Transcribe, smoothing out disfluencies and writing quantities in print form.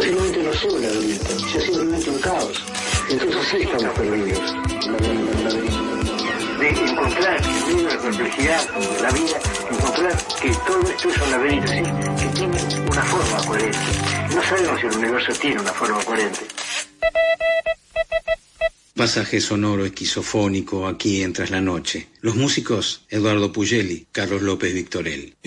posiblemente no sea un laberinto, sea simplemente un caos. Entonces sí estamos perdidos. De encontrar en medio de la complejidad de la vida, encontrar que todo esto es un laberinto, ¿sí? Que tiene una forma coherente. No sabemos si el universo tiene una forma coherente. Pasaje sonoro esquizofónico aquí en Tras la Noche. Los músicos, Eduardo Pugeli, Carlos López Victorel.